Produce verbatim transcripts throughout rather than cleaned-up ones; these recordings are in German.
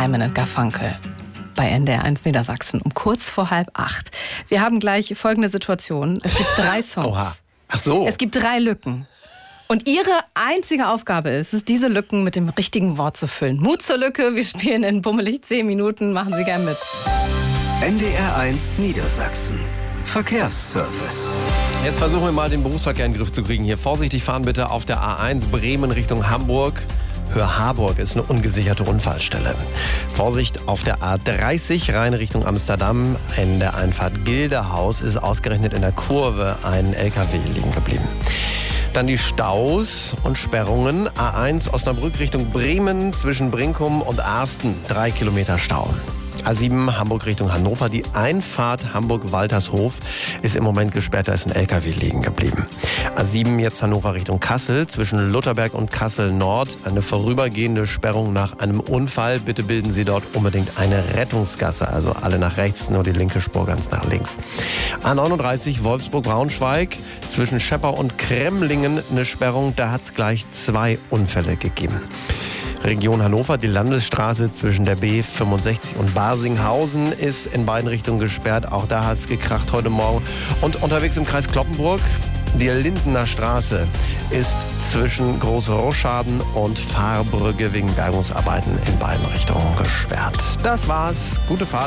Simon and Garfunkel bei N D R eins Niedersachsen um kurz vor halb acht. Wir haben gleich folgende Situation. Es gibt drei Songs. Oha. Ach so. Es gibt drei Lücken. Und Ihre einzige Aufgabe ist es, diese Lücken mit dem richtigen Wort zu füllen. Mut zur Lücke. Wir spielen in bummelig zehn Minuten. Machen Sie gern mit. N D R eins Niedersachsen. Verkehrsservice. Jetzt versuchen wir mal, den Berufsverkehr in den Griff zu kriegen. Hier vorsichtig fahren bitte auf der A eins Bremen Richtung Hamburg. Höhe-Harburg ist eine ungesicherte Unfallstelle. Vorsicht auf der A dreißig rein Richtung Amsterdam. In der Einfahrt Gildehaus ist ausgerechnet in der Kurve ein L K W liegen geblieben. Dann die Staus und Sperrungen. A eins Osnabrück Richtung Bremen zwischen Brinkum und Arsten. Drei Kilometer Stau. A sieben Hamburg Richtung Hannover. Die Einfahrt Hamburg-Waltershof ist im Moment gesperrt. Da ist ein L K W liegen geblieben. A sieben jetzt Hannover Richtung Kassel. Zwischen Lutherberg und Kassel Nord eine vorübergehende Sperrung nach einem Unfall. Bitte bilden Sie dort unbedingt eine Rettungsgasse. Also alle nach rechts, nur die linke Spur ganz nach links. A neununddreißig Wolfsburg-Braunschweig. Zwischen Scheppau und Kremlingen eine Sperrung. Da hat es gleich zwei Unfälle gegeben. Region Hannover, die Landesstraße zwischen der B fünfundsechzig und Barsinghausen ist in beiden Richtungen gesperrt. Auch da hat es gekracht heute Morgen. Und unterwegs im Kreis Cloppenburg, die Lindener Straße ist zwischen Großroscharden und Fahrbrücke wegen Bergungsarbeiten in beiden Richtungen gesperrt. Das war's. Gute Fahrt.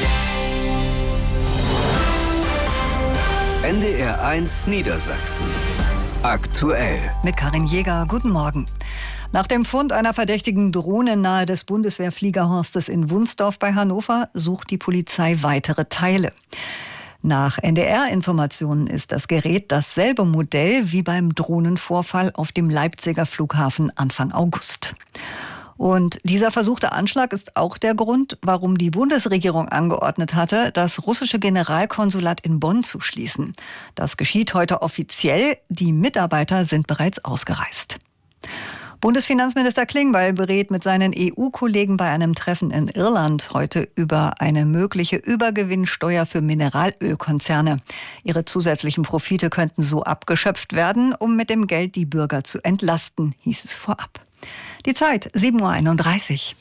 N D R eins Niedersachsen. Aktuell. Mit Karin Jäger. Guten Morgen. Nach dem Fund einer verdächtigen Drohne nahe des Bundeswehrfliegerhorstes in Wunsdorf bei Hannover sucht die Polizei weitere Teile. Nach N D R-Informationen ist das Gerät dasselbe Modell wie beim Drohnenvorfall auf dem Leipziger Flughafen Anfang August. Und dieser versuchte Anschlag ist auch der Grund, warum die Bundesregierung angeordnet hatte, das russische Generalkonsulat in Bonn zu schließen. Das geschieht heute offiziell. Die Mitarbeiter sind bereits ausgereist. Bundesfinanzminister Klingbeil berät mit seinen E U-Kollegen bei einem Treffen in Irland heute über eine mögliche Übergewinnsteuer für Mineralölkonzerne. Ihre zusätzlichen Profite könnten so abgeschöpft werden, um mit dem Geld die Bürger zu entlasten, hieß es vorab. Die Zeit, sieben Uhr einunddreißig.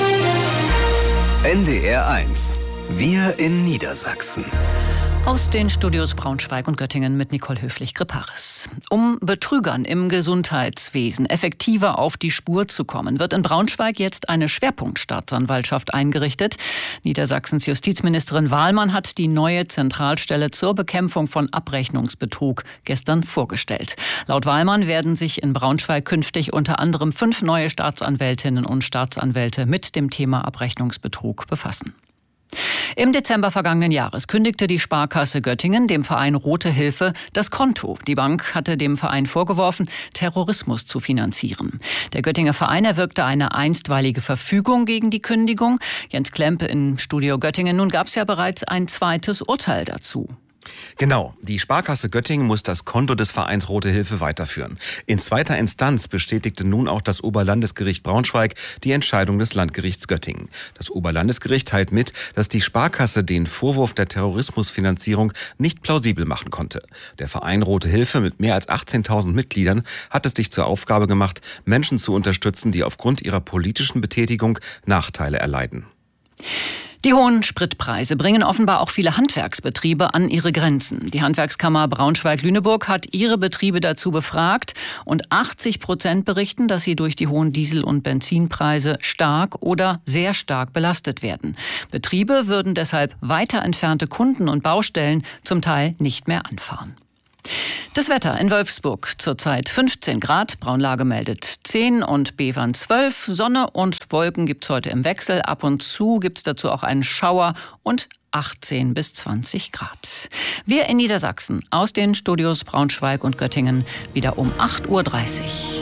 N D R eins. Wir in Niedersachsen. Aus den Studios Braunschweig und Göttingen mit Nicole Höflich-Griparis. Um Betrügern im Gesundheitswesen effektiver auf die Spur zu kommen, wird in Braunschweig jetzt eine Schwerpunktstaatsanwaltschaft eingerichtet. Niedersachsens Justizministerin Wahlmann hat die neue Zentralstelle zur Bekämpfung von Abrechnungsbetrug gestern vorgestellt. Laut Wahlmann werden sich in Braunschweig künftig unter anderem fünf neue Staatsanwältinnen und Staatsanwälte mit dem Thema Abrechnungsbetrug befassen. Im Dezember vergangenen Jahres kündigte die Sparkasse Göttingen dem Verein Rote Hilfe das Konto. Die Bank hatte dem Verein vorgeworfen, Terrorismus zu finanzieren. Der Göttinger Verein erwirkte eine einstweilige Verfügung gegen die Kündigung. Jens Klempe im Studio Göttingen. Nun gab es ja bereits ein zweites Urteil dazu. Genau, die Sparkasse Göttingen muss das Konto des Vereins Rote Hilfe weiterführen. In zweiter Instanz bestätigte nun auch das Oberlandesgericht Braunschweig die Entscheidung des Landgerichts Göttingen. Das Oberlandesgericht teilt mit, dass die Sparkasse den Vorwurf der Terrorismusfinanzierung nicht plausibel machen konnte. Der Verein Rote Hilfe mit mehr als achtzehntausend Mitgliedern hat es sich zur Aufgabe gemacht, Menschen zu unterstützen, die aufgrund ihrer politischen Betätigung Nachteile erleiden. Die hohen Spritpreise bringen offenbar auch viele Handwerksbetriebe an ihre Grenzen. Die Handwerkskammer Braunschweig-Lüneburg hat ihre Betriebe dazu befragt und achtzig Prozent berichten, dass sie durch die hohen Diesel- und Benzinpreise stark oder sehr stark belastet werden. Betriebe würden deshalb weiter entfernte Kunden und Baustellen zum Teil nicht mehr anfahren. Das Wetter in Wolfsburg zurzeit fünfzehn Grad, Braunlage meldet zehn und Bevern zwölf. Sonne und Wolken gibt's heute im Wechsel. Ab und zu gibt's dazu auch einen Schauer und achtzehn bis zwanzig Grad. Wir in Niedersachsen aus den Studios Braunschweig und Göttingen wieder um acht Uhr dreißig.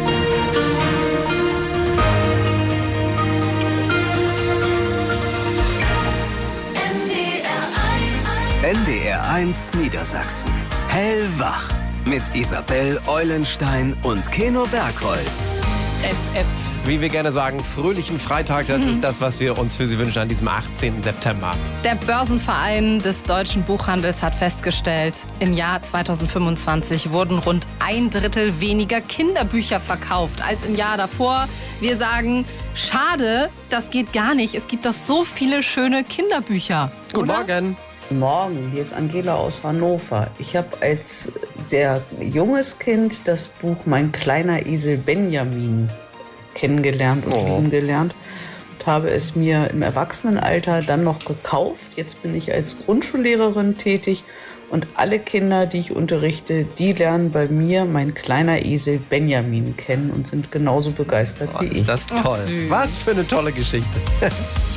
N D R eins Niedersachsen. Hellwach mit Isabel Eulenstein und Keno Bergholz. F F wie wir gerne sagen, fröhlichen Freitag. Das mhm. ist das, was wir uns für Sie wünschen an diesem achtzehnten September. Der Börsenverein des deutschen Buchhandels hat festgestellt, im Jahr zweitausendfünfundzwanzig wurden rund ein Drittel weniger Kinderbücher verkauft als im Jahr davor. Wir sagen, schade, das geht gar nicht. Es gibt doch so viele schöne Kinderbücher. Guten oder? Morgen. Guten Morgen, hier ist Angela aus Hannover. Ich habe als sehr junges Kind das Buch Mein kleiner Esel Benjamin kennengelernt und oh. lieben gelernt und habe es mir im Erwachsenenalter dann noch gekauft. Jetzt bin ich als Grundschullehrerin tätig und alle Kinder, die ich unterrichte, die lernen bei mir Mein kleiner Esel Benjamin kennen und sind genauso begeistert Oh, wie ist ich. das toll. Ach, süß. Was für eine tolle Geschichte.